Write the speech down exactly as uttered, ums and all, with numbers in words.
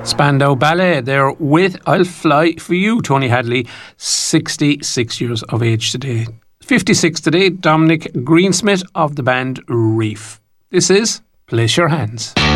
Spandau Ballet, they're with I'll Fly For You. Tony Hadley, sixty-six years of age today. fifty-six today, Dominic Greensmith of the band Reef. This is Place Your Hands.